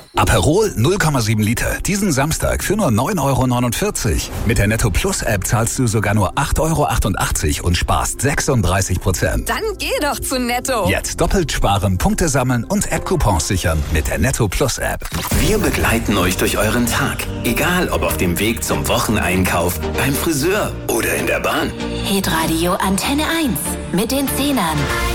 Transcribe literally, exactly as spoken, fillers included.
Aperol null Komma sieben Liter. Diesen Samstag für nur neun Euro neunundvierzig. Mit der Netto Plus App zahlst du sogar nur acht Euro achtundachtzig und sparst sechsunddreißig Prozent. Dann geh doch zu Netto. Jetzt doppelt sparen, Punkte sammeln und App-Coupons sichern mit der Netto Plus App. Wir begleiten euch durch euren Tag. Egal ob auf dem Weg zum Wocheneinkauf, beim Friseur oder in der Bahn. Hitradio Antenne eins mit den Zehnern.